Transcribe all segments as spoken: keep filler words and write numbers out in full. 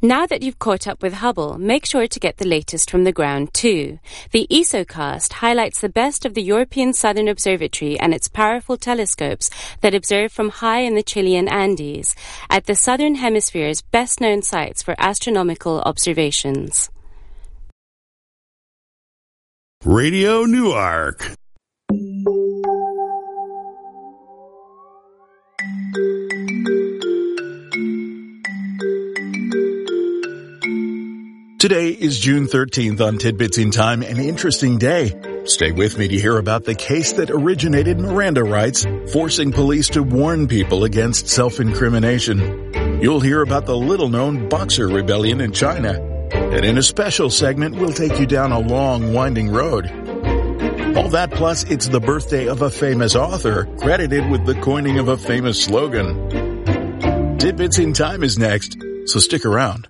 Now that you've caught up with Hubble, make sure to get the latest from the ground too. The ESOcast highlights the best of the European Southern Observatory and its powerful telescopes that observe from high in the Chilean Andes, at the Southern Hemisphere's best-known sites for astronomical observations. Radio Newark. Today is June thirteenth on Tidbits in Time, an interesting day. Stay with me to hear about the case that originated Miranda rights, forcing police to warn people against self-incrimination. You'll hear about the little-known Boxer Rebellion in China. And in a special segment, we'll take you down a long, winding road. All that plus, it's the birthday of a famous author, credited with the coining of a famous slogan. Tidbits in Time is next, so stick around.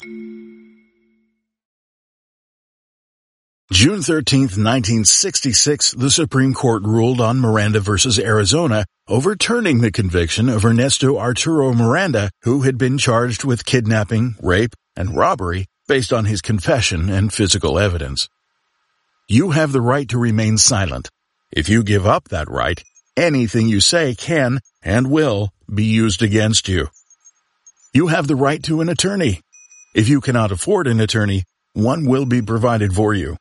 June thirteenth, nineteen sixty-six, the Supreme Court ruled on Miranda versus Arizona, overturning the conviction of Ernesto Arturo Miranda, who had been charged with kidnapping, rape, and robbery based on his confession and physical evidence. You have the right to remain silent. If you give up that right, anything you say can and will be used against you. You have the right to an attorney. If you cannot afford an attorney, one will be provided for you.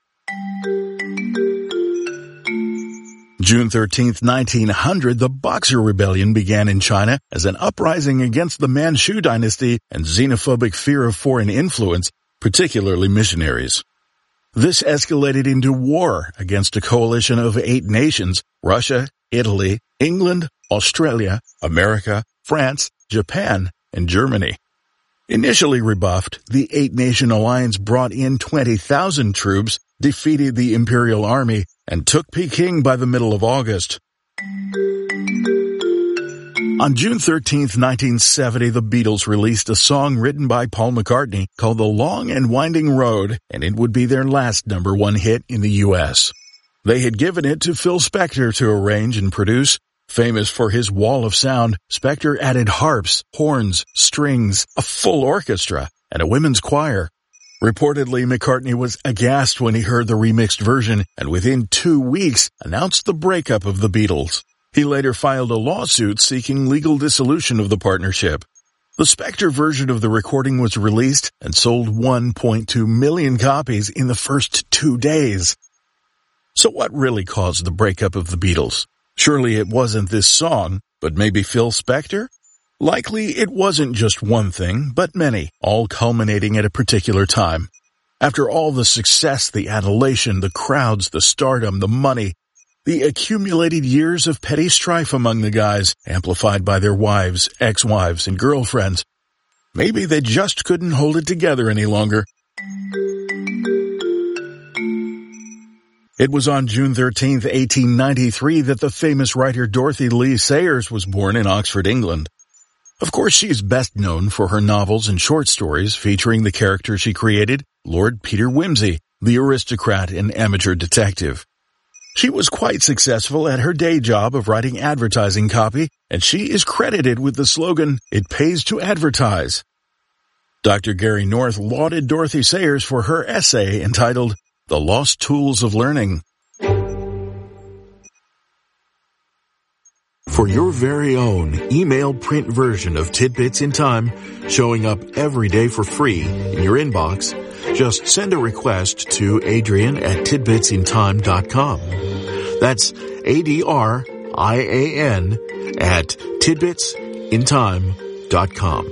June thirteenth, nineteen hundred, the Boxer Rebellion began in China as an uprising against the Manchu dynasty and xenophobic fear of foreign influence, particularly missionaries. This escalated into war against a coalition of eight nations: Russia, Italy, England, Australia, America, France, Japan, and Germany. Initially rebuffed, the eight-nation alliance brought in twenty thousand troops, defeated the Imperial Army, and took Peking by the middle of August. On June thirteenth, nineteen seventy, the Beatles released a song written by Paul McCartney called The Long and Winding Road, and it would be their last number one hit in the U S. They had given it to Phil Spector to arrange and produce. Famous for his wall of sound, Spector added harps, horns, strings, a full orchestra, and a women's choir. Reportedly, McCartney was aghast when he heard the remixed version, and within two weeks announced the breakup of the Beatles. He later filed a lawsuit seeking legal dissolution of the partnership. The Spector version of the recording was released and sold one point two million copies in the first two days. So what really caused the breakup of the Beatles? Surely it wasn't this song, but maybe Phil Spector? Likely it wasn't just one thing, but many, all culminating at a particular time. After all the success, the adulation, the crowds, the stardom, the money, the accumulated years of petty strife among the guys, amplified by their wives, ex-wives, and girlfriends, maybe they just couldn't hold it together any longer. It was on June thirteenth, eighteen ninety-three, that the famous writer Dorothy Lee Sayers was born in Oxford, England. Of course, she is best known for her novels and short stories featuring the character she created, Lord Peter Wimsey, the aristocrat and amateur detective. She was quite successful at her day job of writing advertising copy, and she is credited with the slogan, "It pays to advertise." Doctor Gary North lauded Dorothy Sayers for her essay entitled, The Lost Tools of Learning. For your very own email print version of Tidbits in Time, showing up every day for free in your inbox, just send a request to Adrian at tidbits in time dot com. That's A D R I A N at tidbits in time dot com.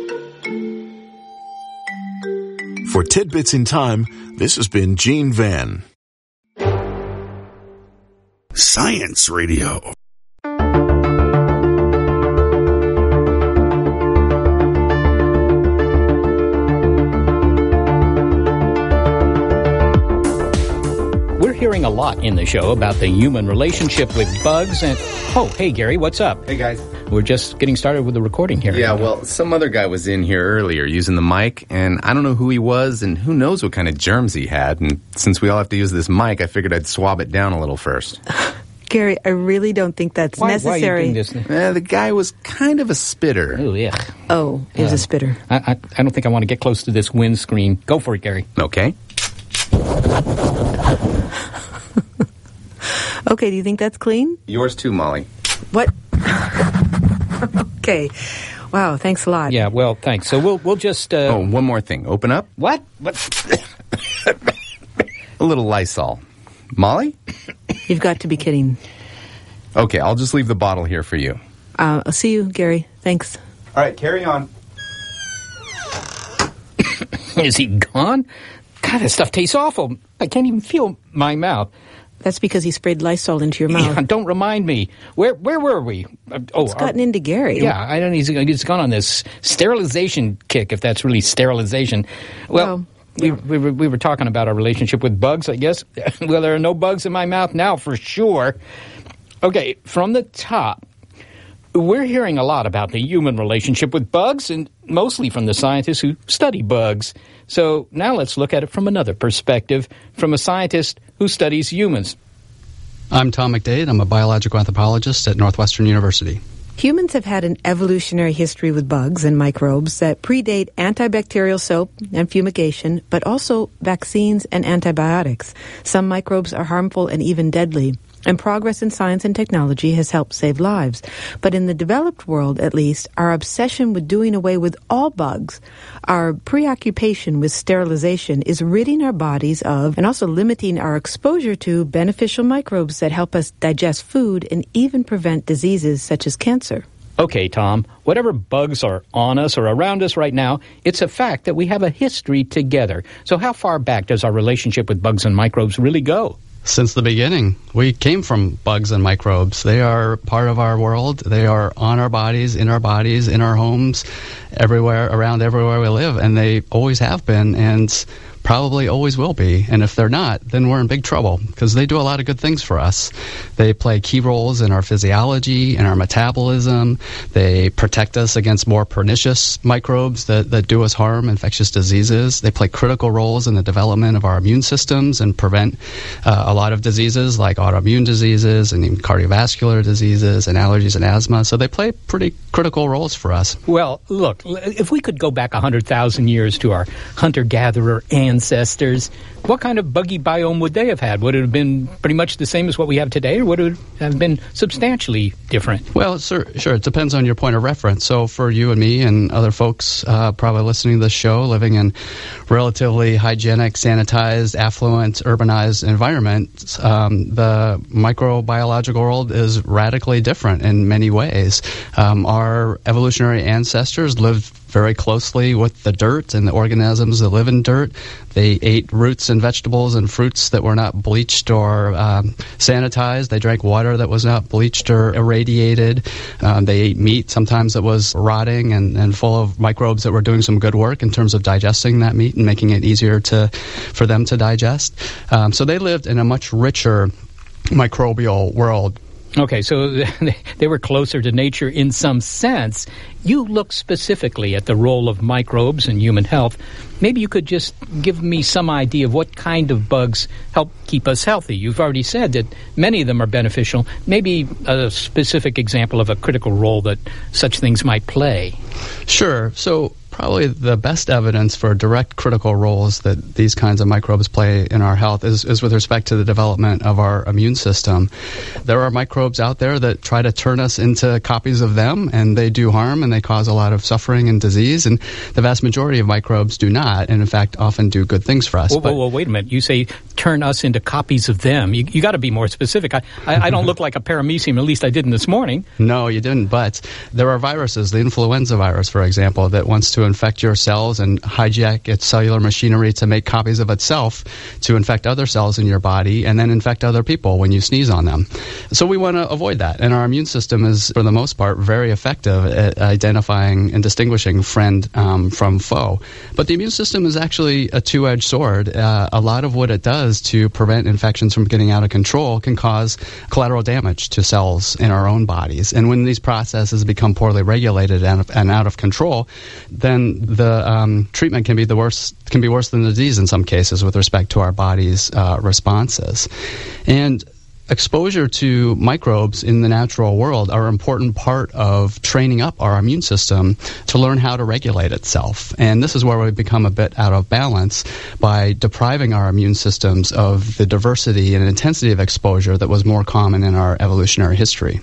For Tidbits in Time, this has been Gene Van. Science Radio. Hearing a lot in the show about the human relationship with bugs and... Oh, hey, Gary, what's up? Hey, guys. We're just getting started with the recording here. Yeah, well, some other guy was in here earlier using the mic, and I don't know who he was, and who knows what kind of germs he had. And since we all have to use this mic, I figured I'd swab it down a little first. Gary, I really don't think that's why, necessary. Why are you doing this? Uh, the guy was kind of a spitter. Oh, yeah. Oh, he was Uh, a spitter. I, I, I don't think I want to get close to this windscreen. Go for it, Gary. Okay. Okay, do you think that's clean? Yours too, Molly. What? Okay. Wow, thanks a lot. Yeah, well, thanks. So we'll we'll just... Uh, Oh, one more thing. Open up. What? What? A little Lysol. Molly? You've got to be kidding. Okay, I'll just leave the bottle here for you. Uh, I'll see you, Gary. Thanks. All right, carry on. Is he gone? God, that stuff tastes awful. I can't even feel my mouth. That's because he sprayed Lysol into your mouth. Yeah, don't remind me. Where where were we? Uh, oh, It's gotten our- into Gary. Yeah, I don't. He's, he's gone on this sterilization kick, if that's really sterilization. Well, Well, we, we, were, we were talking about our relationship with bugs, I guess. Well, there are no bugs in my mouth now, for sure. Okay, from the top, we're hearing a lot about the human relationship with bugs, and mostly from the scientists who study bugs. So now let's look at it from another perspective, from a scientist who studies humans. I'm Tom McDade. I'm a biological anthropologist at Northwestern University. Humans have had an evolutionary history with bugs and microbes that predate antibacterial soap and fumigation, but also vaccines and antibiotics. Some microbes are harmful and even deadly. And progress in science and technology has helped save lives. But in the developed world, at least, our obsession with doing away with all bugs, our preoccupation with sterilization is ridding our bodies of and also limiting our exposure to beneficial microbes that help us digest food and even prevent diseases such as cancer. Okay, Tom, whatever bugs are on us or around us right now, it's a fact that we have a history together. So how far back does our relationship with bugs and microbes really go? Since the beginning, we came from bugs and microbes. They are part of our world. They are on our bodies, in our bodies, in our homes, everywhere, around everywhere we live, and they always have been and probably always will be. And if they're not, then we're in big trouble because they do a lot of good things for us. They play key roles in our physiology and our metabolism. They protect us against more pernicious microbes that, that do us harm, infectious diseases. They play critical roles in the development of our immune systems and prevent uh, a lot of diseases like autoimmune diseases and even cardiovascular diseases and allergies and asthma. So they play pretty critical roles for us. Well, look, if we could go back one hundred thousand years to our hunter-gatherer ancestors, what kind of buggy biome would they have had? Would it have been pretty much the same as what we have today, or would it have been substantially different? Well, sure, sure. It depends on your point of reference. So for you and me and other folks uh, probably listening to this show, living in relatively hygienic, sanitized, affluent, urbanized environments, um, the microbiological world is radically different in many ways. Um, our evolutionary ancestors lived very closely with the dirt and the organisms that live in dirt. They ate roots and vegetables and fruits that were not bleached or um, sanitized. They drank water that was not bleached or irradiated. Um, they ate meat sometimes that was rotting and, and full of microbes that were doing some good work in terms of digesting that meat and making it easier to for them to digest. Um, so they lived in a much richer microbial world. Okay, so they were closer to nature in some sense. You look specifically at the role of microbes in human health. Maybe you could just give me some idea of what kind of bugs help keep us healthy. You've already said that many of them are beneficial. Maybe a specific example of a critical role that such things might play. Sure. So probably the best evidence for direct critical roles that these kinds of microbes play in our health is, is with respect to the development of our immune system. There are microbes out there that try to turn us into copies of them, and they do harm and they cause a lot of suffering and disease, and the vast majority of microbes do not, and in fact often do good things for us. Whoa, whoa, whoa, wait a minute. You say turn us into copies of them. You, you got to be more specific. I, I, I don't look like a paramecium, at least I didn't this morning. No, you didn't, but there are viruses, the influenza virus, for example, that wants to infect your cells and hijack its cellular machinery to make copies of itself to infect other cells in your body and then infect other people when you sneeze on them. So we want to avoid that, and our immune system is, for the most part, very effective at identifying and distinguishing friend um, from foe. But the immune system is actually a two-edged sword. Uh, a lot of what it does to prevent infections from getting out of control can cause collateral damage to cells in our own bodies. And when these processes become poorly regulated and, and out of control, then the um, treatment can be the worst, can be worse than the disease in some cases with respect to our body's uh, responses. And exposure to microbes in the natural world are an important part of training up our immune system to learn how to regulate itself. And this is where we become a bit out of balance by depriving our immune systems of the diversity and intensity of exposure that was more common in our evolutionary history.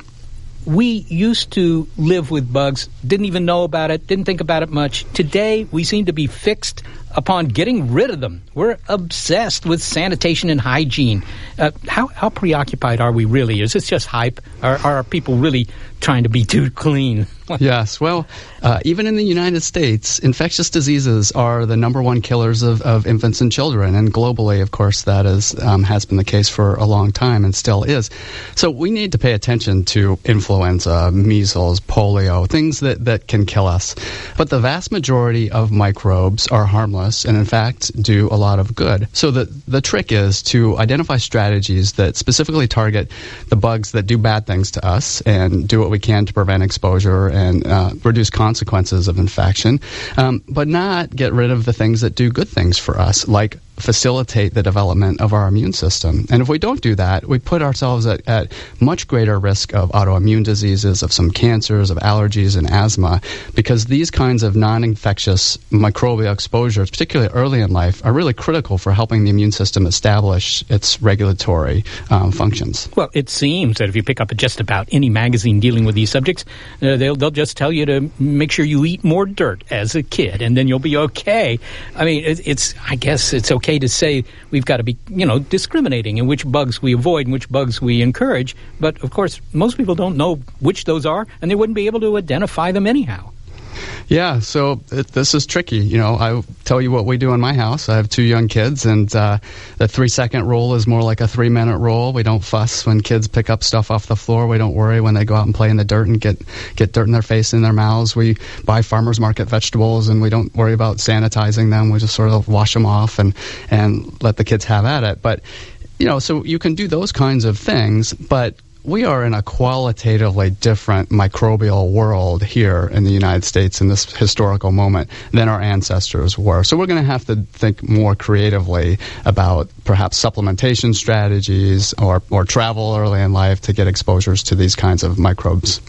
We used to live with bugs, didn't even know about it, didn't think about it much. Today, we seem to be fixed upon getting rid of them. We're obsessed with sanitation and hygiene. Uh, how, how preoccupied are we really? Is this just hype? Are, are people really trying to be too clean? Yes. Well, uh, even in the United States, infectious diseases are the number one killers of, of infants and children. And globally, of course, that is, um, has been the case for a long time and still is. So we need to pay attention to influenza, measles, polio, things that, that can kill us. But the vast majority of microbes are harmless and, in fact, do a lot of good. So the, the trick is to identify strategies that specifically target the bugs that do bad things to us and do what we can to prevent exposure and uh, reduce consequences of infection, um, but not get rid of the things that do good things for us, like facilitate the development of our immune system. And if we don't do that, we put ourselves at, at much greater risk of autoimmune diseases, of some cancers, of allergies and asthma, because these kinds of non-infectious microbial exposures, particularly early in life, are really critical for helping the immune system establish its regulatory um, functions. Well, it seems that if you pick up just about any magazine dealing with these subjects, uh, they'll, they'll just tell you to make sure you eat more dirt as a kid, and then you'll be okay. I mean, it, it's, I guess it's okay to say we've got to be, you know, discriminating in which bugs we avoid and which bugs we encourage. But, of course, most people don't know which those are, and they wouldn't be able to identify them anyhow. Yeah, so it, this is tricky. You know, I tell you what we do in my house. I have two young kids, and uh, the three-second rule is more like a three-minute rule. We don't fuss when kids pick up stuff off the floor. We don't worry when they go out and play in the dirt and get, get dirt in their face and their mouths. We buy farmers market vegetables, and we don't worry about sanitizing them. We just sort of wash them off and, and let the kids have at it. But, you know, so you can do those kinds of things, but we are in a qualitatively different microbial world here in the United States in this historical moment than our ancestors were. So we're going to have to think more creatively about perhaps supplementation strategies or, or travel early in life to get exposures to these kinds of microbes.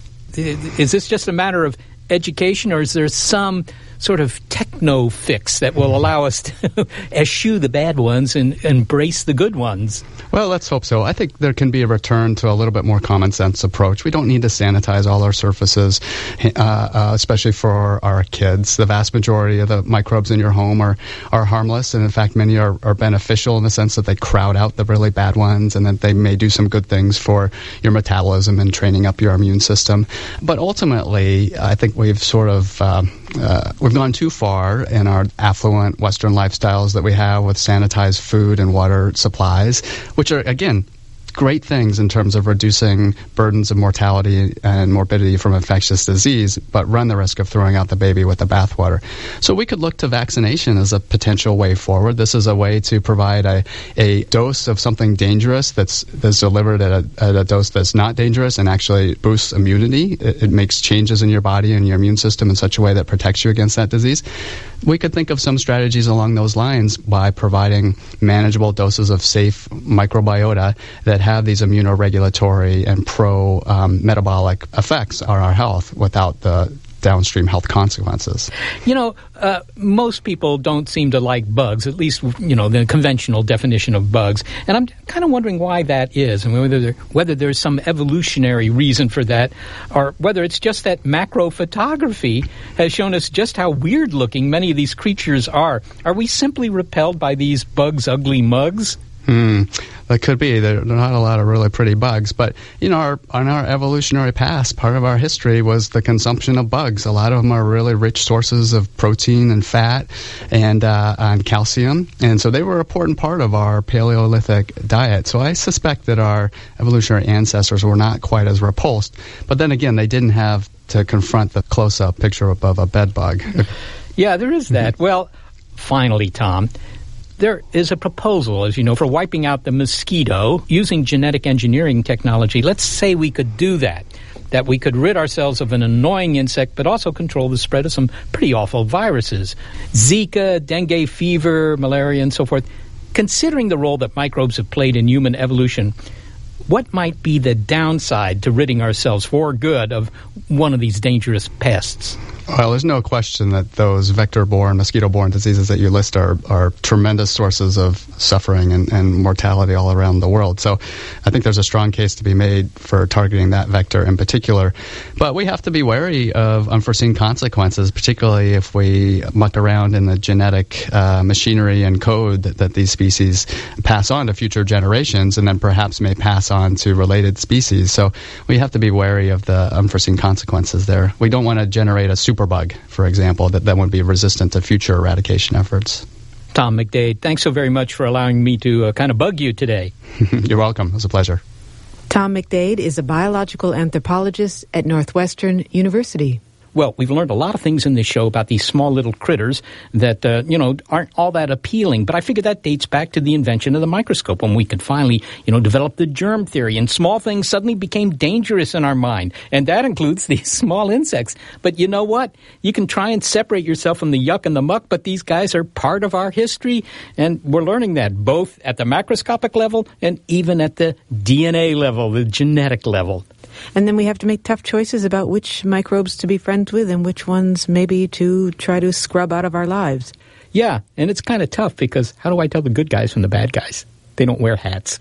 Is this just a matter of education, or is there some sort of techno fix that will allow us to eschew the bad ones and embrace the good ones? Well, let's hope so. I think there can be a return to a little bit more common sense approach. We don't need to sanitize all our surfaces, uh, uh, especially for our, our kids. The vast majority of the microbes in your home are, are harmless, and in fact, many are, are beneficial in the sense that they crowd out the really bad ones, and that they may do some good things for your metabolism and training up your immune system. But ultimately, I think we've sort of uh, uh, we've gone too far in our affluent Western lifestyles that we have with sanitized food and water supplies, which are, again, great things in terms of reducing burdens of mortality and morbidity from infectious disease, but run the risk of throwing out the baby with the bathwater. So we could look to vaccination as a potential way forward. This is a way to provide a, a dose of something dangerous that's, that's delivered at a, at a dose that's not dangerous and actually boosts immunity. It, it makes changes in your body and your immune system in such a way that protects you against that disease. We could think of some strategies along those lines by providing manageable doses of safe microbiota that have these immunoregulatory and pro-metabolic um, effects on our health without the downstream health consequences. You know, uh, most people don't seem to like bugs, at least, you know, the conventional definition of bugs. And I'm kind of wondering why that is, and whether there, whether there's some evolutionary reason for that, or whether it's just that macro photography has shown us just how weird-looking many of these creatures are. Are we simply repelled by these bugs' ugly mugs? Hmm. That could be. There are not a lot of really pretty bugs, but you know, our, in our evolutionary past, part of our history was the consumption of bugs. A lot of them are really rich sources of protein and fat and, uh, and calcium, and so they were an important part of our Paleolithic diet. So I suspect that our evolutionary ancestors were not quite as repulsed, but then again, they didn't have to confront the close-up picture above a bed bug. Yeah, there is that. Well, finally, Tom, there is a proposal, as you know, for wiping out the mosquito using genetic engineering technology. Let's say we could do that, that we could rid ourselves of an annoying insect, but also control the spread of some pretty awful viruses. Zika, dengue fever, malaria, and so forth. Considering the role that microbes have played in human evolution, What might be the downside to ridding ourselves for good of one of these dangerous pests? Well, there's no question that those vector-borne, mosquito-borne diseases that you list are, are tremendous sources of suffering and, and mortality all around the world. So I think there's a strong case to be made for targeting that vector in particular. But we have to be wary of unforeseen consequences, particularly if we muck around in the genetic uh, machinery and code that, that these species pass on to future generations and then perhaps may pass on to related species. So we have to be wary of the unforeseen consequences there. We don't want to generate a super bug, for example, that then would be resistant to future eradication efforts. Tom McDade, thanks so very much for allowing me to uh, kind of bug you today. You're welcome. It was a pleasure. Tom McDade is a biological anthropologist at Northwestern University. Well, we've learned a lot of things in this show about these small little critters that, uh, you know, aren't all that appealing. But I figure that dates back to the invention of the microscope when we could finally, you know, develop the germ theory. And small things suddenly became dangerous in our mind. And that includes these small insects. But you know what? You can try and separate yourself from the yuck and the muck, but these guys are part of our history. And we're learning that both at the macroscopic level and even at the D N A level, the genetic level. And then we have to make tough choices about which microbes to be friends with and which ones maybe to try to scrub out of our lives. Yeah, and it's kind of tough because how do I tell the good guys from the bad guys? They don't wear hats.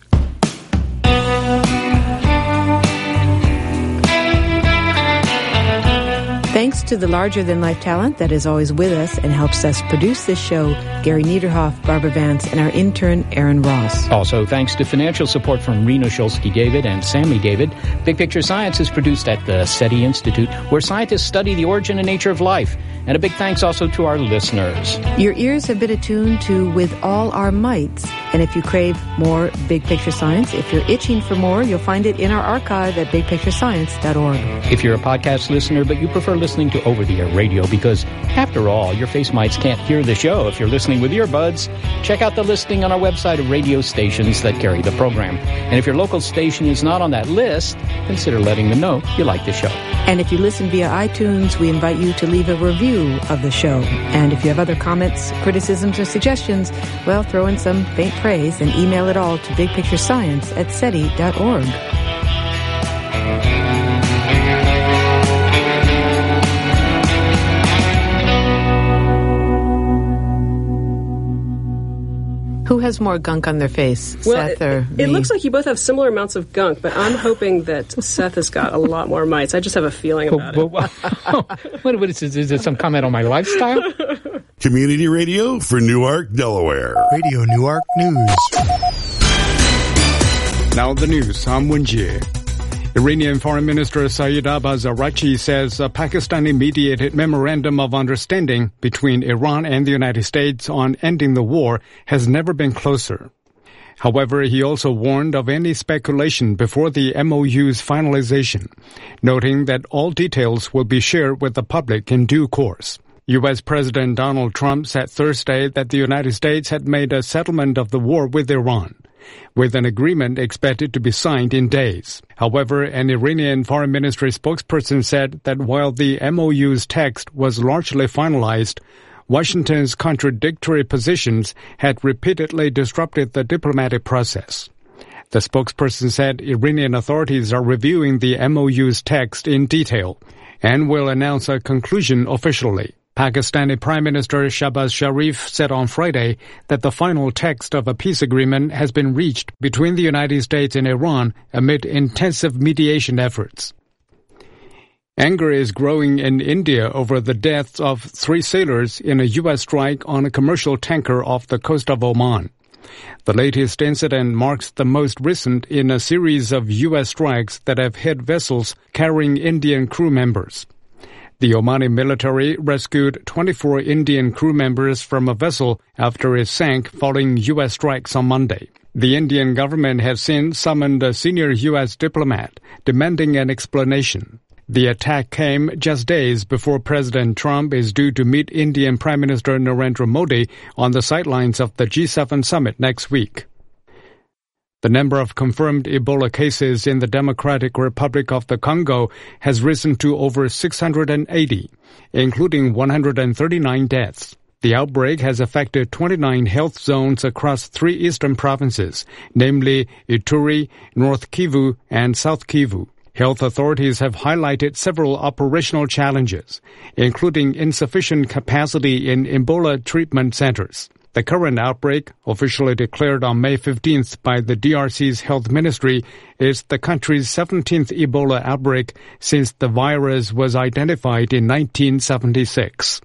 Thanks to the larger-than-life talent that is always with us and helps us produce this show, Gary Niederhoff, Barbara Vance, and our intern, Aaron Ross. Also, thanks to financial support from Rena Shulsky-David and Sammy David, Big Picture Science is produced at the SETI Institute, where scientists study the origin and nature of life. And a big thanks also to our listeners. Your ears have been attuned to With All Our Mights. And if you crave more Big Picture Science, if you're itching for more, you'll find it in our archive at big picture science dot org. If you're a podcast listener, but you prefer listening to over-the-air radio because, after all, your face mites can't hear the show if you're listening with earbuds, check out the listing on our website of radio stations that carry the program. And if your local station is not on that list, consider letting them know you like the show. And if you listen via iTunes, we invite you to leave a review of the show. And if you have other comments, criticisms, or suggestions, well, throw in some faint praise and email it all to big picture science at seti dot org. Who has more gunk on their face, well, Seth or it, me? It looks like you both have similar amounts of gunk, but I'm hoping that Seth has got a lot more mites. I just have a feeling about well, well, it. what, what is, this, is this some comment on my lifestyle? Community radio for Newark, Delaware. Radio Newark News. Now the news. I'm Wenjie. Iranian Foreign Minister Saeed Abbas Araghchi says a Pakistani-mediated memorandum of understanding between Iran and the United States on ending the war has never been closer. However, he also warned of any speculation before the M O U's finalization, noting that all details will be shared with the public in due course. U S. President Donald Trump said Thursday that the United States had made a settlement of the war with Iran, with an agreement expected to be signed in days. However, an Iranian foreign ministry spokesperson said that while the M O U's text was largely finalized, Washington's contradictory positions had repeatedly disrupted the diplomatic process. The spokesperson said Iranian authorities are reviewing the M O U's text in detail and will announce a conclusion officially. Pakistani Prime Minister Shahbaz Sharif said on Friday that the final text of a peace agreement has been reached between the United States and Iran amid intensive mediation efforts. Anger is growing in India over the deaths of three sailors in a U S strike on a commercial tanker off the coast of Oman. The latest incident marks the most recent in a series of U S strikes that have hit vessels carrying Indian crew members. The Omani military rescued twenty-four Indian crew members from a vessel after it sank following U S strikes on Monday. The Indian government has since summoned a senior U S diplomat, demanding an explanation. The attack came just days before President Trump is due to meet Indian Prime Minister Narendra Modi on the sidelines of the G seven summit next week. The number of confirmed Ebola cases in the Democratic Republic of the Congo has risen to over six hundred eighty, including one hundred thirty-nine deaths. The outbreak has affected twenty-nine health zones across three eastern provinces, namely Ituri, North Kivu, and South Kivu. Health authorities have highlighted several operational challenges, including insufficient capacity in Ebola treatment centers. The current outbreak, officially declared on May fifteenth by the D R C's health ministry, is the country's seventeenth Ebola outbreak since the virus was identified in nineteen seventy-six.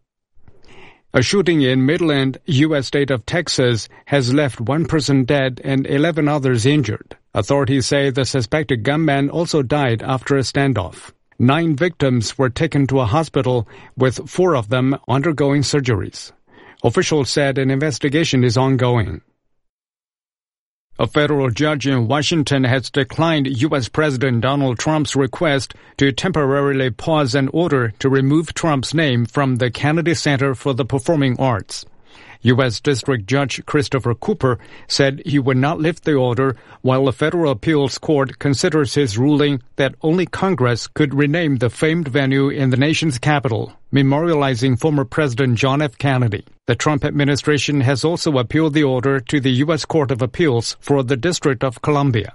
A shooting in Midland, U S state of Texas, has left one person dead and eleven others injured. Authorities say the suspected gunman also died after a standoff. Nine victims were taken to a hospital, with four of them undergoing surgeries. Officials said an investigation is ongoing. A federal judge in Washington has declined U S President Donald Trump's request to temporarily pause an order to remove Trump's name from the Kennedy Center for the Performing Arts. U S District Judge Christopher Cooper said he would not lift the order while the federal appeals court considers his ruling that only Congress could rename the famed venue in the nation's capital, memorializing former President John F. Kennedy. The Trump administration has also appealed the order to the U S Court of Appeals for the District of Columbia.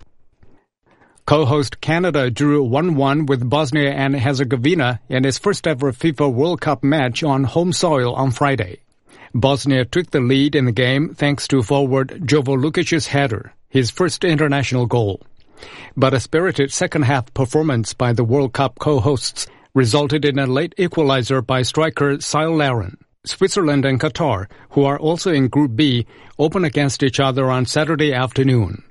Co-host Canada drew one one with Bosnia and Herzegovina in its first-ever FIFA World Cup match on home soil on Friday. Bosnia took the lead in the game thanks to forward Jovo Lukic's header, his first international goal. But a spirited second-half performance by the World Cup co-hosts resulted in a late equalizer by striker Cyle Larin. Switzerland and Qatar, who are also in Group B, open against each other on Saturday afternoon.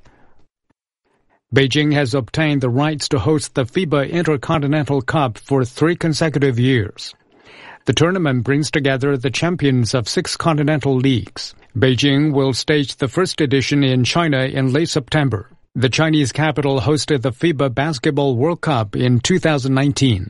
Beijing has obtained the rights to host the FIBA Intercontinental Cup for three consecutive years. The tournament brings together the champions of six continental leagues. Beijing will stage the first edition in China in late September. The Chinese capital hosted the FIBA Basketball World Cup in two thousand nineteen.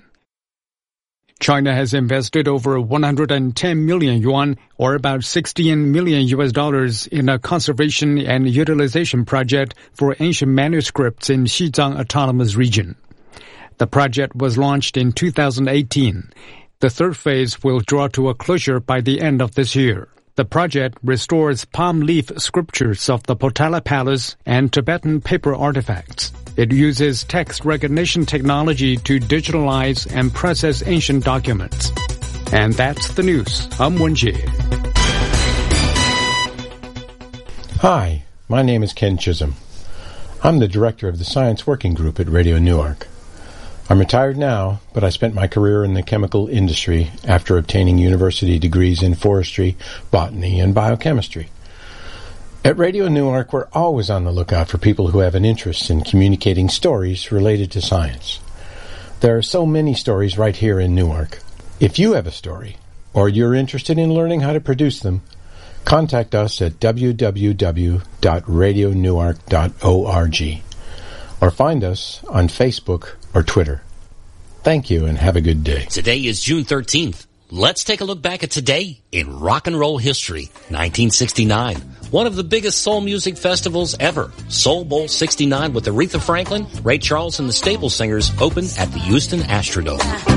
China has invested over one hundred ten million yuan, or about sixteen million U S dollars, in a conservation and utilization project for ancient manuscripts in Xizang Autonomous Region. The project was launched in two thousand eighteen. The third phase will draw to a closure by the end of this year. The project restores palm leaf sculptures of the Potala Palace and Tibetan paper artifacts. It uses text recognition technology to digitalize and process ancient documents. And that's the news. I'm Wenjie. Hi, my name is Ken Chisholm. I'm the director of the Science Working Group at Radio Newark. I'm retired now, but I spent my career in the chemical industry after obtaining university degrees in forestry, botany, and biochemistry. At Radio Newark, we're always on the lookout for people who have an interest in communicating stories related to science. There are so many stories right here in Newark. If you have a story, or you're interested in learning how to produce them, contact us at w w w dot radio newark dot org or find us on Facebook or Twitter. Thank you and have a good day. Today is June thirteenth. Let's take a look back at today in rock and roll history. nineteen sixty-nine, one of the biggest soul music festivals ever. Soul Bowl sixty-nine with Aretha Franklin, Ray Charles, and the Staple Singers opened at the Houston Astrodome.